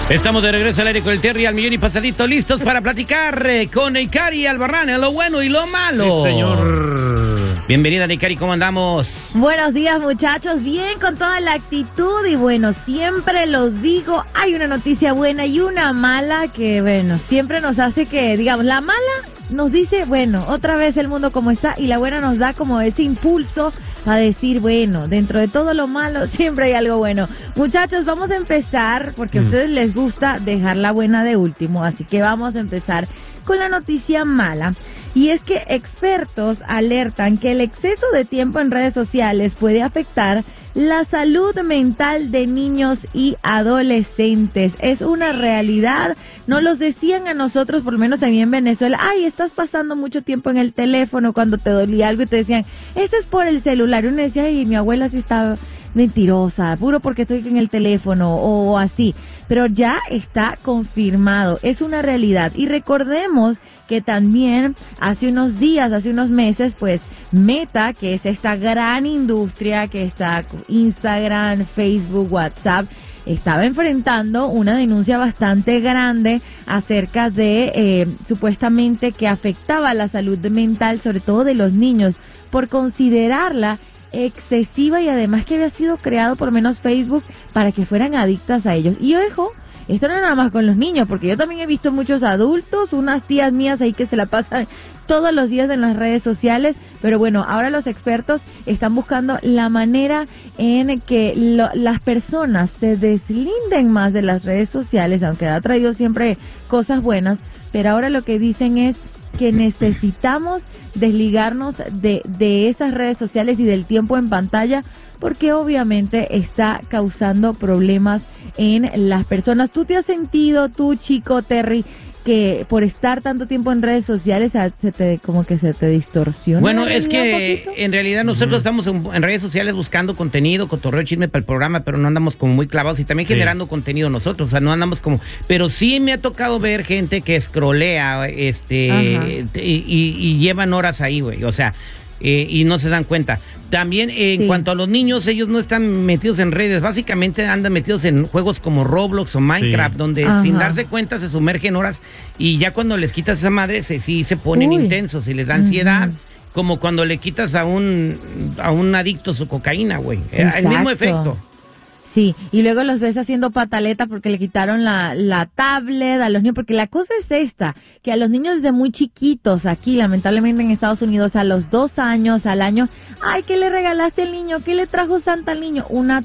Estamos de regreso al aire con el Terry al millón y pasadito, listos para platicar con Ikari Albarrán, lo bueno y lo malo. Sí, señor. Bienvenida, Ikari, ¿cómo andamos? Buenos días, muchachos, bien, con toda la actitud y bueno, siempre los digo, hay una noticia buena y una mala que bueno, siempre nos hace que, digamos, la mala nos dice, bueno, otra vez el mundo como está, y la buena nos da como ese impulso a decir, bueno, dentro de todo lo malo siempre hay algo bueno. Muchachos, vamos a empezar porque a ustedes les gusta dejar la buena de último, así que vamos a empezar con la noticia mala. Y es que expertos alertan que el exceso de tiempo en redes sociales puede afectar la salud mental de niños y adolescentes. Es una realidad. Nos los decían a nosotros, por lo menos a mí en Venezuela, ay, estás pasando mucho tiempo en el teléfono cuando te dolía algo y te decían, ese es por el celular. Y uno decía, ay, mi abuela sí está mentirosa, puro porque estoy en el teléfono o así. Pero ya está confirmado, es una realidad. Y recordemos que también hace unos días, hace unos meses, pues Meta, que es esta gran industria que está Instagram, Facebook, WhatsApp, estaba enfrentando una denuncia bastante grande acerca de supuestamente que afectaba la salud mental, sobre todo de los niños, por considerarla excesiva y además que había sido creado por lo menos Facebook para que fueran adictas a ellos. Y ojo, esto no es nada más con los niños, porque yo también he visto muchos adultos, unas tías mías ahí que se la pasan todos los días en las redes sociales, pero bueno, ahora los expertos están buscando la manera en que las personas se deslinden más de las redes sociales, aunque ha traído siempre cosas buenas, pero ahora lo que dicen es que necesitamos desligarnos de esas redes sociales y del tiempo en pantalla, porque obviamente está causando problemas en las personas. ¿Tú te has sentido, tú chico Terry, que por estar tanto tiempo en redes sociales como que se te distorsiona? Bueno, es que en realidad nosotros estamos en redes sociales buscando contenido, cotorreo, chisme para el programa, pero no andamos como muy clavados y también generando contenido nosotros, o sea, no andamos como... Pero sí me ha tocado ver gente que scrollea y llevan horas ahí, güey, o sea... y no se dan cuenta. También en cuanto a los niños, ellos no están metidos en redes, básicamente andan metidos en juegos como Roblox o Minecraft, donde sin darse cuenta se sumergen horas y ya cuando les quitas esa madre sí se ponen intensos y les da ansiedad, como cuando le quitas a un adicto su cocaína, güey. El mismo efecto. Sí, y luego los ves haciendo pataleta porque le quitaron la tablet a los niños, porque la cosa es esta, que a los niños desde muy chiquitos, aquí lamentablemente en Estados Unidos, a los 2 años, al año, ay, ¿qué le regalaste al niño? ¿Qué le trajo Santa al niño? Una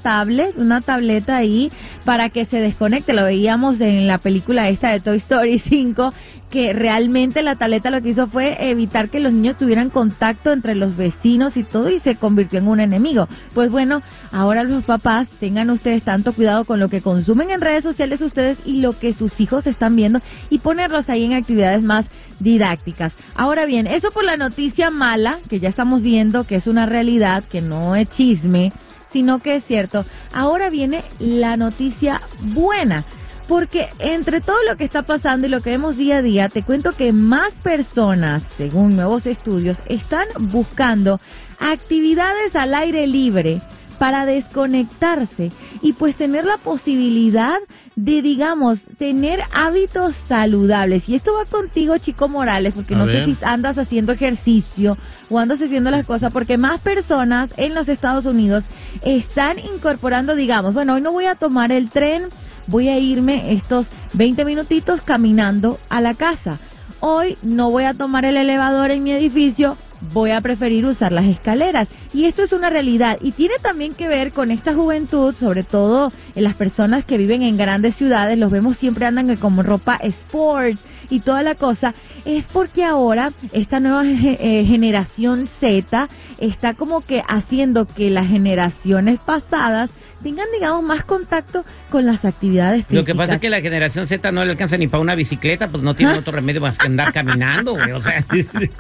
tableta ahí para que se desconecte. Lo veíamos en la película esta de Toy Story 5, que realmente la tableta lo que hizo fue evitar que los niños tuvieran contacto entre los vecinos y todo, y se convirtió en un enemigo. Pues bueno, ahora los papás, tengan ustedes tanto cuidado con lo que consumen en redes sociales ustedes y lo que sus hijos están viendo, y ponerlos ahí en actividades más didácticas. Ahora bien, eso por la noticia mala, que ya estamos viendo que es una realidad, que no es chisme, sino que es cierto. Ahora viene la noticia buena. Porque entre todo lo que está pasando y lo que vemos día a día, te cuento que más personas, según nuevos estudios, están buscando actividades al aire libre para desconectarse y pues tener la posibilidad de, digamos, tener hábitos saludables. Y esto va contigo, Chico Morales, porque no sé si andas haciendo ejercicio o andas haciendo las cosas, porque más personas en los Estados Unidos están incorporando, digamos, bueno, hoy no voy a tomar el tren, voy a irme estos 20 minutitos caminando a la casa. Hoy no voy a tomar el elevador en mi edificio, voy a preferir usar las escaleras. Y esto es una realidad y tiene también que ver con esta juventud, sobre todo en las personas que viven en grandes ciudades. Los vemos siempre andan con ropa sport y toda la cosa. Es porque ahora esta nueva generación Z está como que haciendo que las generaciones pasadas tengan, digamos, más contacto con las actividades físicas. Lo que pasa es que la generación Z no le alcanza ni para una bicicleta, pues no tiene otro remedio más que andar caminando, güey, o sea.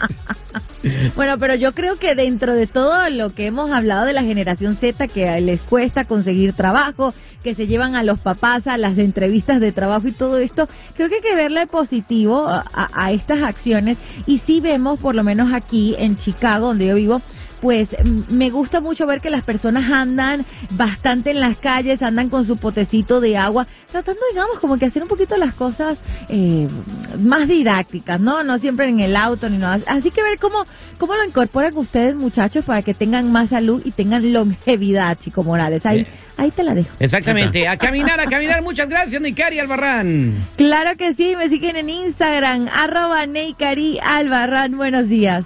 Bueno, pero yo creo que dentro de todo lo que hemos hablado de la generación Z, que les cuesta conseguir trabajo, que se llevan a los papás a las entrevistas de trabajo y todo esto, creo que hay que verle positivo a estas acciones. Y sí vemos, por lo menos aquí en Chicago, donde yo vivo, pues me gusta mucho ver que las personas andan bastante en las calles, andan con su potecito de agua, tratando, digamos, como que hacer un poquito las cosas más didácticas, ¿no? No siempre en el auto ni nada. Así que ver cómo lo incorporan ustedes, muchachos, para que tengan más salud y tengan longevidad, Chico Morales. Ahí te la dejo. Exactamente. A caminar. Muchas gracias, Neicari Albarrán. Claro que sí. Me siguen en Instagram, @Neicari Albarrán. Buenos días.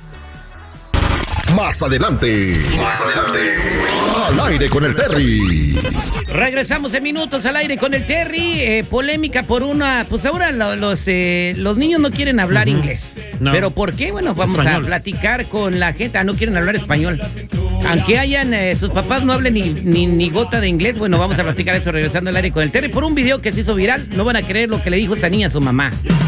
Más adelante. Al aire con el Terry. Regresamos en minutos al aire con el Terry. Polémica por una... Pues ahora los niños no quieren hablar inglés. No. ¿Pero por qué? Bueno, vamos a platicar con la gente. No quieren hablar español. Aunque sus papás no hablen ni gota de inglés, bueno, vamos a platicar eso regresando al aire con el Terry. Por un video que se hizo viral, no van a creer lo que le dijo esta niña a su mamá.